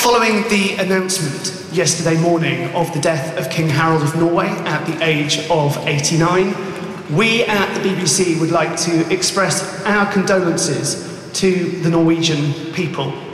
Following the announcement yesterday morning of the death of King Harold of Norway at the age of 89, we at the BBC would like to express our condolences to the Norwegian people.